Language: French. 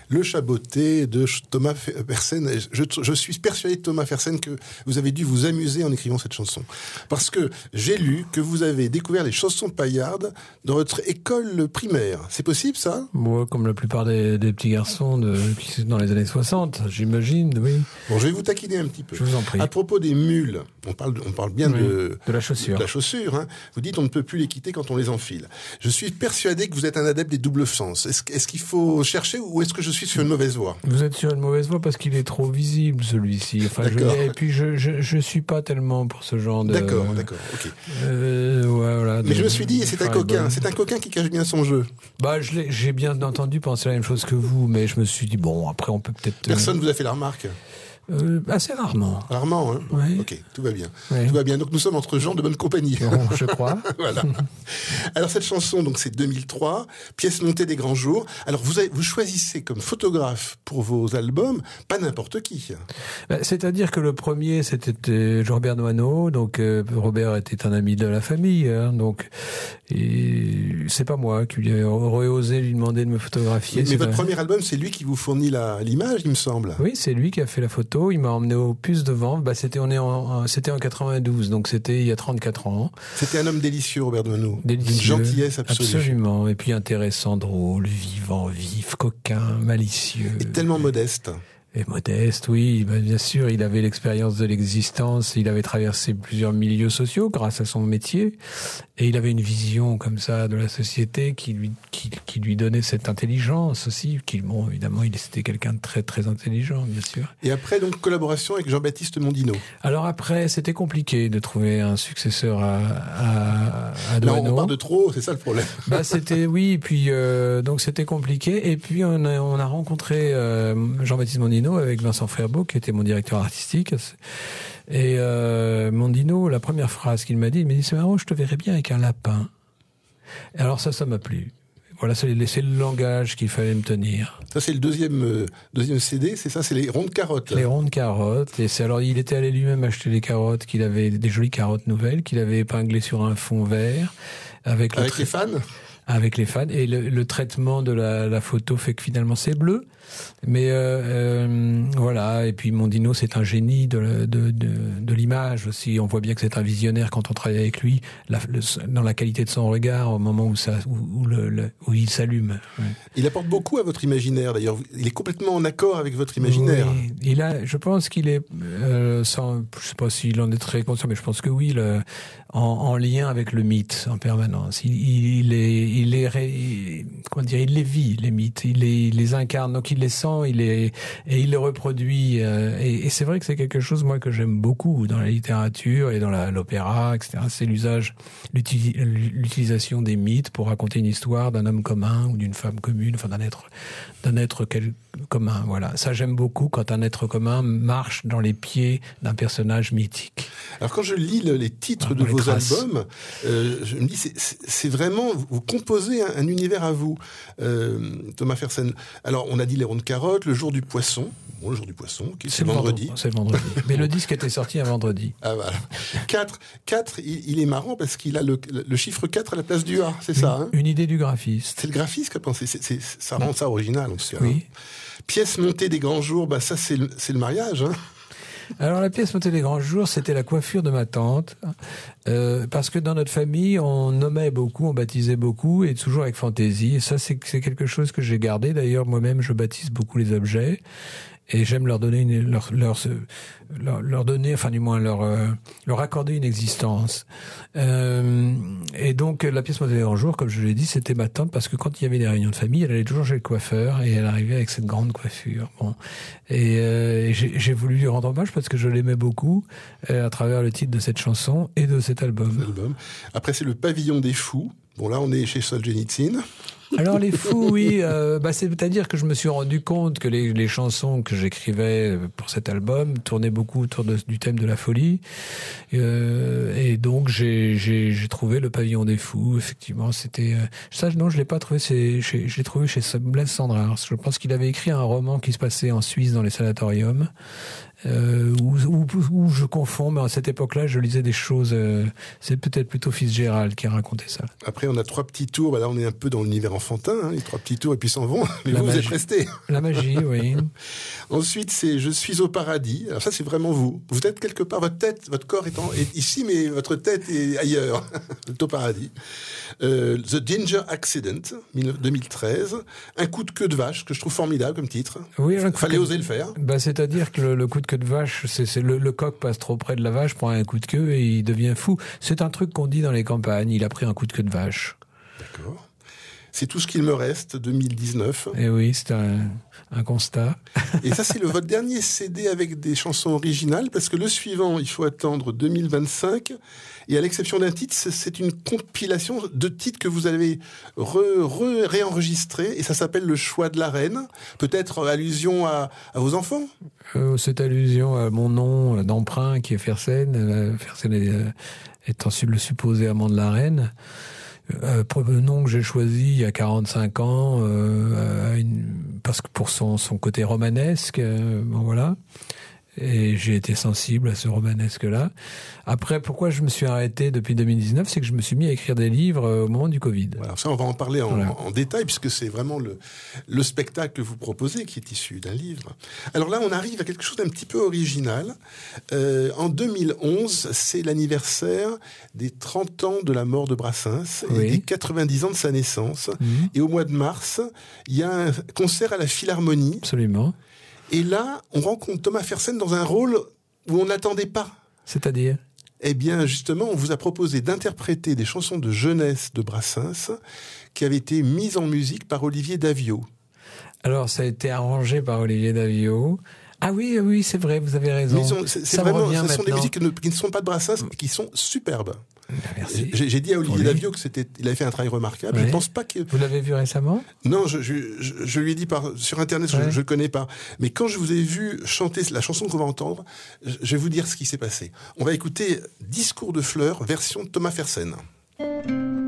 Le Chaboté de Thomas Fersen. Je suis persuadé de Thomas Fersen que vous avez dû vous amuser en écrivant cette chanson. Parce que j'ai lu que vous avez découvert les chansons paillardes dans votre école primaire. C'est possible, ça? Moi, comme la plupart des petits garçons dans les années 60, j'imagine, oui. Bon, je vais vous taquiner un petit peu. Je vous en prie. À propos des mules, on parle bien de la chaussure. De la chaussure, hein. Vous dites on ne peut plus les quitter quand on les enfile. Je suis persuadé que vous êtes un adepte des doubles sens. Est-ce qu'il faut chercher ou est-ce que je suis sur une mauvaise voie? Vous êtes sur une mauvaise voie parce qu'il est trop visible, celui-ci. Enfin, et puis je suis pas tellement pour ce genre de... D'accord, ok. Voilà, mais je me suis dit, c'est un coquin qui cache bien son jeu. Bah, j'ai bien entendu penser la même chose que vous, mais je me suis dit, bon, après on peut peut-être... Personne vous a fait la remarque? Assez rarement. Rarement, hein? Oui. Ok, tout va bien. Oui. Tout va bien. Donc nous sommes entre gens de bonne compagnie. Bon, je crois. Voilà. Alors cette chanson, donc c'est 2003, pièce montée des grands jours. Alors vous choisissez comme photographe pour vos albums pas n'importe qui. C'est-à-dire que le premier c'était Robert Doisneau, donc Robert était un ami de la famille, hein, donc c'est pas moi qui aurais osé lui demander de me photographier. Mais votre premier album, c'est lui qui vous fournit l'image, il me semble. Oui, c'est lui qui a fait la photo. Il m'a emmené au Puce de Vent. C'était en 92, donc c'était il y a 34 ans. C'était un homme délicieux, Robert Doisneau. Délicieux. D'une gentillesse absolue. Absolument. Et puis intéressant, drôle, vivant, vif, coquin, malicieux. Et tellement modeste. Et modeste, oui, bien sûr, il avait l'expérience de l'existence, il avait traversé plusieurs milieux sociaux grâce à son métier, et il avait une vision comme ça de la société qui lui donnait cette intelligence aussi, bon, évidemment, c'était quelqu'un de très, très intelligent, bien sûr. Et après, donc, collaboration avec Jean-Baptiste Mondino. Alors après, c'était compliqué de trouver un successeur à Doisneau. Là, on parle de trop, c'est ça le problème. Oui, puis donc c'était compliqué, et puis on a rencontré Jean-Baptiste Mondino avec Vincent Frerbeau, qui était mon directeur artistique. Et Mondino, la première phrase qu'il m'a dit, il m'a dit, c'est marrant, je te verrais bien avec un lapin. Et alors ça m'a plu. Voilà, c'est le langage qu'il fallait me tenir. Ça, c'est le deuxième CD, c'est ça, c'est les rondes carottes. Les rondes carottes. Et alors, il était allé lui-même acheter les carottes, des jolies carottes nouvelles, qu'il avait épinglées sur un fond vert. Avec les fans? Avec les fans. Et le traitement de la photo fait que finalement c'est bleu. Mais voilà, et puis Mondino, c'est un génie de l'image aussi. On voit bien que c'est un visionnaire quand on travaille avec lui, dans la qualité de son regard au moment où il s'allume. Ouais. Il apporte beaucoup à votre imaginaire, d'ailleurs. Il est complètement en accord avec votre imaginaire. Oui, je pense qu'il est, je sais pas s'il en est très conscient, mais je pense que oui, en lien avec le mythe en permanence. Il les vit, les mythes, il les incarne, donc il les sent, et il les reproduit. Et c'est vrai que c'est quelque chose, moi, que j'aime beaucoup dans la littérature et dans l'opéra, etc. C'est l'utilisation des mythes pour raconter une histoire d'un homme commun ou d'une femme commune, enfin d'un être commun. Voilà, ça j'aime beaucoup quand un être commun marche dans les pieds d'un personnage mythique. Alors quand je lis les titres de vos albums, je me dis c'est vraiment, vous composez un univers à vous, Thomas Fersen. Alors on a dit les rondes carottes, le jour du poisson. Bon, le jour du poisson, c'est vendredi. C'est vendredi. Mais le disque était sorti un vendredi. Ah voilà. 4, il est marrant parce qu'il a le chiffre 4 à la place du A, c'est ça, hein? Une idée du graphiste. C'est le graphiste qui a pensé, ça rend ça original, en tout cas. Oui. Hein. Pièce montée des grands jours, ça c'est le mariage, hein. Alors la pièce montée des grands jours, c'était la coiffure de ma tante, parce que dans notre famille, on nommait beaucoup, on baptisait beaucoup, et toujours avec fantaisie. Et ça, c'est quelque chose que j'ai gardé. D'ailleurs, moi-même, je baptise beaucoup les objets. Et j'aime leur donner leur accorder une existence. Et donc, la pièce montée des grands jours, comme je l'ai dit, c'était ma tante, parce que quand il y avait des réunions de famille, elle allait toujours chez le coiffeur, et elle arrivait avec cette grande coiffure. Bon. Et j'ai voulu lui rendre hommage parce que je l'aimais beaucoup, à travers le titre de cette chanson et de cet album. Après, c'est le Pavillon des Fous. Bon, là, on est chez Solzhenitsyn. Alors les fous, oui, c'est-à-dire que je me suis rendu compte que les chansons que j'écrivais pour cet album tournaient beaucoup autour du thème de la folie, et donc j'ai trouvé le Pavillon des Fous. Effectivement, c'était ça. Non, je l'ai pas trouvé. Je l'ai trouvé chez Blaise Cendrars. Je pense qu'il avait écrit un roman qui se passait en Suisse dans les sanatoriums. Ou je confonds, mais à cette époque-là, je lisais des choses. C'est peut-être plutôt Fitzgerald qui a raconté ça. Après, on a 3 petits tours. Bah là, on est un peu dans l'univers enfantin. Hein, les 3 petits tours et puis s'en vont. Mais vous êtes restés. La magie, oui. Ensuite, c'est Je suis au paradis. Alors ça, c'est vraiment vous. Vous êtes quelque part. Votre corps est ici, mais votre tête est ailleurs. Vous êtes au paradis. The Danger Accident, 2013. Un coup de queue de vache que je trouve formidable comme titre. Oui, fallait oser le faire. Bah, c'est-à-dire que le coup de queue de vache, c'est le coq passe trop près de la vache, prend un coup de queue et il devient fou. C'est un truc qu'on dit dans les campagnes. Il a pris un coup de queue de vache. D'accord. C'est tout ce qu'il me reste, 2019. Et oui, c'est un constat. Et ça, c'est votre dernier CD avec des chansons originales, parce que le suivant, il faut attendre 2025. Et à l'exception d'un titre, c'est une compilation de titres que vous avez réenregistrés, et ça s'appelle Le Choix de la Reine. Peut-être allusion à vos enfants ? C'est allusion à mon nom d'emprunt qui est Fersen. Fersen étant le supposé amant de la reine. Le nom que j'ai choisi il y a 45 ans, parce que pour son côté romanesque, bon voilà. Et j'ai été sensible à ce romanesque-là. Après, pourquoi je me suis arrêté depuis 2019, c'est que je me suis mis à écrire des livres au moment du Covid. Voilà, ça, on va en parler en détail, puisque c'est vraiment le spectacle que vous proposez qui est issu d'un livre. Alors là, on arrive à quelque chose d'un petit peu original. En 2011, c'est l'anniversaire des 30 ans de la mort de Brassens et des 90 ans de sa naissance. Et au mois de mars, il y a un concert à la Philharmonie. Absolument. Et là, on rencontre Thomas Fersen dans un rôle où on n'attendait pas. C'est-à-dire ? Eh bien, justement, on vous a proposé d'interpréter des chansons de jeunesse de Brassens qui avaient été mises en musique par Olivier Daviau. Alors, ça a été arrangé par Olivier Daviau. Ah oui, c'est vrai, vous avez raison. Ce sont des musiques qui ne sont pas de Brassens, mais qui sont superbes. Merci. J'ai dit à Olivier Daviau qu'il avait fait un travail remarquable. Je pense pas que... Vous l'avez vu récemment ? Non, je lui ai dit sur Internet, je ne le connais pas. Mais quand je vous ai vu chanter la chanson qu'on va entendre, je vais vous dire ce qui s'est passé. On va écouter Discours de fleurs, version Thomas Fersen.